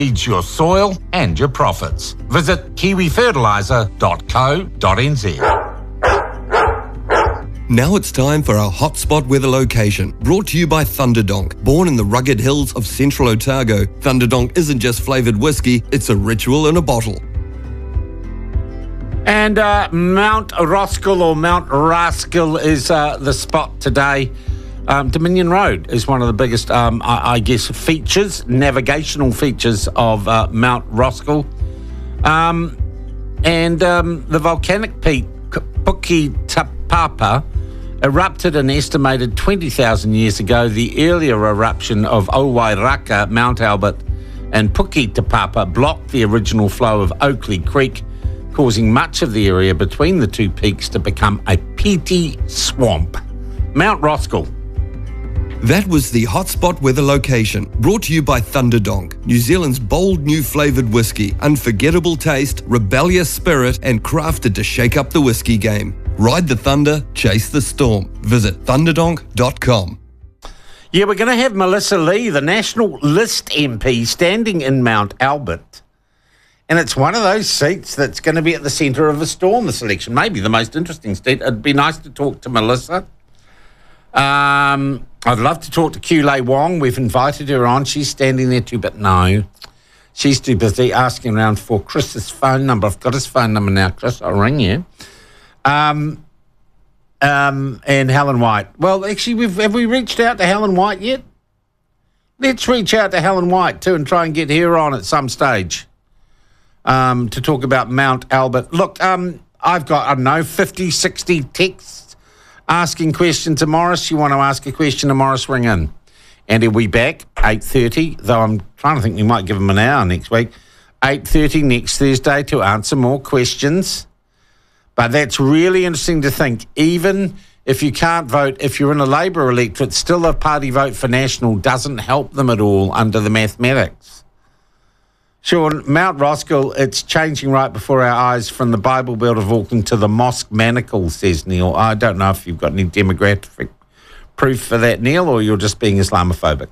Feeds your soil and your profits. Visit kiwifertiliser.co.nz. Now it's time for our hotspot weather location, brought to you by Thunderdonk. Born in the rugged hills of central Otago, Thunderdonk isn't just flavoured whiskey, it's a ritual in a bottle. And Mount Roskill or Mount Raskill is the spot today. Dominion Road is one of the biggest, I guess, features, navigational features of Mount Roskill. And the volcanic peak, Puketapapa, erupted an estimated 20,000 years ago. The earlier eruption of Owairaka, Mount Albert, and Puketapapa blocked the original flow of Oakley Creek, causing much of the area between the two peaks to become a peaty swamp. Mount Roskill. That was the hotspot weather location, brought to you by Thunderdonk, New Zealand's bold new flavoured whiskey, unforgettable taste, rebellious spirit, and crafted to shake up the whiskey game. Ride the thunder, chase the storm. Visit thunderdonk.com. Yeah, we're going to have Melissa Lee, the National List MP, standing in Mount Albert. And it's one of those seats that's going to be at the centre of a storm, this election. Maybe the most interesting seat. It'd be nice to talk to Melissa. I'd love to talk to Kulei Wong. We've invited her on. She's standing there too, but no. She's too busy asking around for Chris's phone number. I've got his phone number now, Chris. I'll ring you. And Helen White. Well, actually, have we reached out to Helen White yet? Let's reach out to Helen White too and try and get her on at some stage to talk about Mount Albert. Look, I've got, I don't know, 50, 60 texts asking questions to Morris. You want to ask a question to Morris, ring in. And he'll be back 8:30, though I'm trying to think we might give him an hour next week. 8:30 next Thursday to answer more questions. But that's really interesting to think. Even if you can't vote, if you're in a Labour electorate, still a party vote for National doesn't help them at all under the mathematics. Sean, Mount Roskill, it's changing right before our eyes from the Bible Belt of Auckland to the Mosque Manacle, says Neil. I don't know if you've got any demographic proof for that, Neil, or you're just being Islamophobic.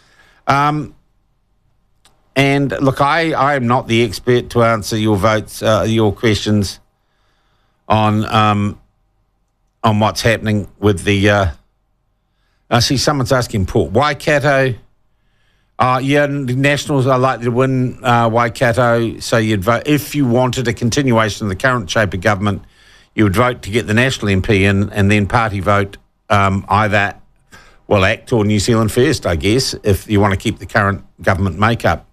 And look, I am not the expert to answer your votes, your questions on what's happening with the. I see someone's asking Port Waikato. Yeah, Nationals are likely to win Waikato, so you'd vote if you wanted a continuation of the current shape of government. You would vote to get the National MP in, and then party vote either ACT or New Zealand First, I guess, if you want to keep the current government makeup.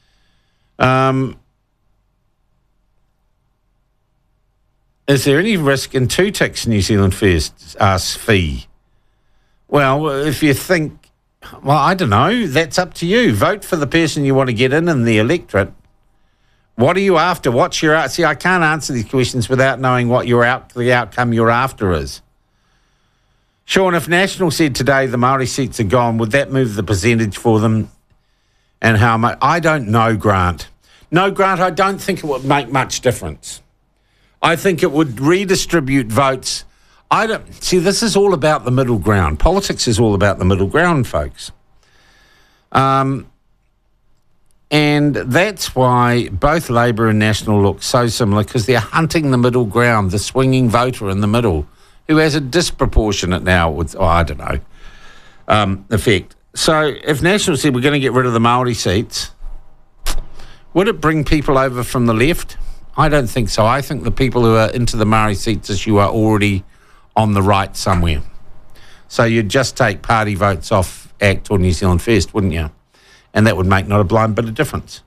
Is there any risk in two ticks New Zealand First? Asks Fee. Well, if you think, well, I don't know. That's up to you. Vote for the person you want to get in the electorate. What are you after? What's your... See, I can't answer these questions without knowing what the outcome you're after is. Sean, if National said today the Māori seats are gone, would that move the percentage for them? And how much? I don't know, Grant. No, Grant, I don't think it would make much difference. I think it would redistribute votes. See, this is all about the middle ground. Politics is all about the middle ground, folks. And that's why both Labour and National look so similar, because they're hunting the middle ground, the swinging voter in the middle, who has a disproportionate now, effect. So if National said we're going to get rid of the Māori seats, would it bring people over from the left? I don't think so. I think the people who are into the Māori seats as you are already on the right somewhere. So you'd just take party votes off ACT or New Zealand First, wouldn't you? And that would make not a blind bit of difference.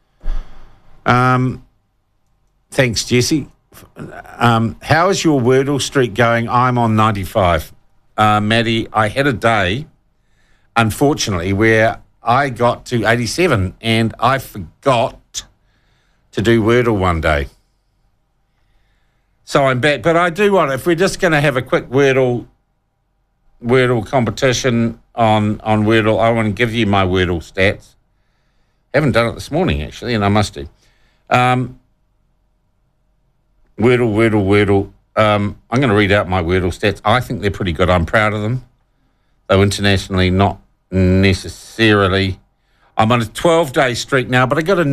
Thanks, Jesse. How is your Wordle streak going? I'm on 95. Maddie, I had a day, unfortunately, where I got to 87 and I forgot to do Wordle one day. So I'm back. But I do want, if we're just going to have a quick Wordle competition on Wordle, I want to give you my Wordle stats. Haven't done it this morning, actually, and I must do. Wordle. I'm going to read out my Wordle stats. I think they're pretty good. I'm proud of them, though internationally not necessarily. I'm on a 12-day streak now, but I got a